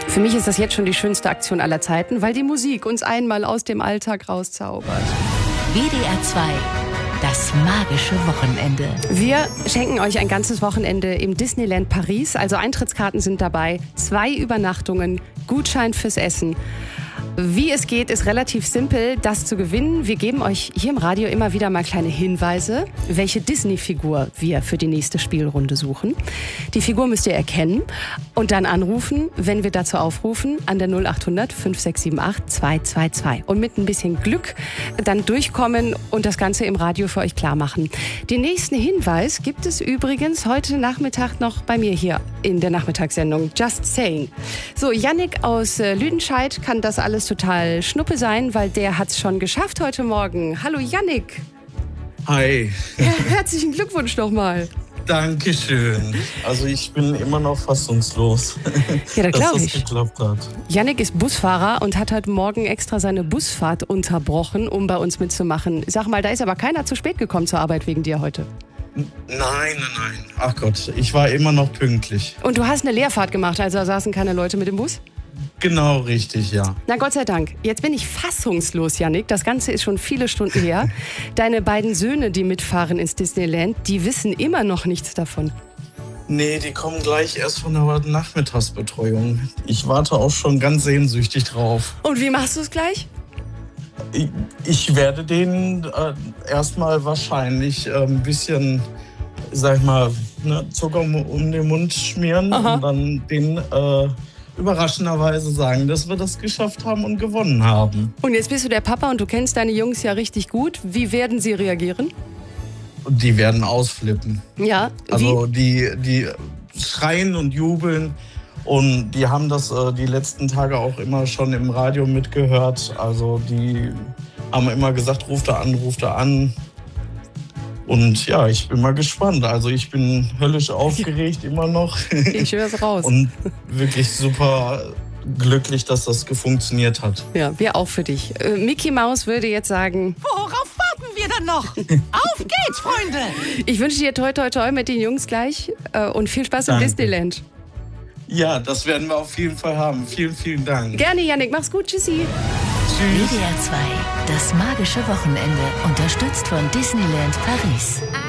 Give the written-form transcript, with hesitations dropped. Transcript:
Für mich ist das jetzt schon die schönste Aktion aller Zeiten, weil die Musik uns einmal aus dem Alltag rauszaubert. WDR 2, das magische Wochenende. Wir schenken euch ein ganzes Wochenende im Disneyland Paris. Also Eintrittskarten sind dabei, 2 Übernachtungen, Gutschein fürs Essen. Wie es geht, ist relativ simpel, das zu gewinnen. Wir geben euch hier im Radio immer wieder mal kleine Hinweise, welche Disney-Figur wir für die nächste Spielrunde suchen. Die Figur müsst ihr erkennen und dann anrufen, wenn wir dazu aufrufen, an der 0800 5678 222. Und mit ein bisschen Glück dann durchkommen und das Ganze im Radio für euch klar machen. Den nächsten Hinweis gibt es übrigens heute Nachmittag noch bei mir hier in der Nachmittagssendung Just Saying. So, Yannick aus Lüdenscheid kann das alles total schnuppe sein, weil der hat's schon geschafft heute Morgen. Hallo Yannick. Hi. Ja, herzlichen Glückwunsch nochmal. Dankeschön. Also ich bin immer noch fassungslos, Ja, da dass glaube das ich. geklappt hat. Yannick ist Busfahrer und hat heute Morgen extra seine Busfahrt unterbrochen, um bei uns mitzumachen. Sag mal, da ist aber keiner zu spät gekommen zur Arbeit wegen dir heute. Nein. Ach Gott, ich war immer noch pünktlich. Und du hast eine Leerfahrt gemacht, also da saßen keine Leute mit dem Bus? Genau richtig, ja. Na Gott sei Dank. Jetzt bin ich fassungslos, Yannick. Das Ganze ist schon viele Stunden her. Deine beiden Söhne, die mitfahren ins Disneyland, die wissen immer noch nichts davon. Nee, die kommen gleich erst von der Nachmittagsbetreuung. Ich warte auch schon ganz sehnsüchtig drauf. Und wie machst du es gleich? Ich werde denen erstmal wahrscheinlich ein bisschen, sag ich mal, Zucker um den Mund schmieren. Aha. Und dann denen überraschenderweise sagen, dass wir das geschafft haben und gewonnen haben. Und jetzt bist du der Papa und du kennst deine Jungs ja richtig gut. Wie werden sie reagieren? Und die werden ausflippen. Ja, Also die schreien und jubeln. Und die haben das die letzten Tage auch immer schon im Radio mitgehört. Also die haben immer gesagt, ruft er an. Und ja, ich bin mal gespannt. Also ich bin höllisch aufgeregt immer noch. Ich höre es raus. Und wirklich super glücklich, dass das funktioniert hat. Ja, wir auch für dich. Mickey Maus würde jetzt sagen, Worauf warten wir dann noch? Auf geht's, Freunde! ich wünsche dir toi toi toi mit den Jungs gleich und viel Spaß im Danke. Disneyland. Ja, das werden wir auf jeden Fall haben. Vielen, vielen Dank. Gerne, Yannick. Mach's gut. Tschüssi. Tschüss. WDR 2, das magische Wochenende, unterstützt von Disneyland Paris.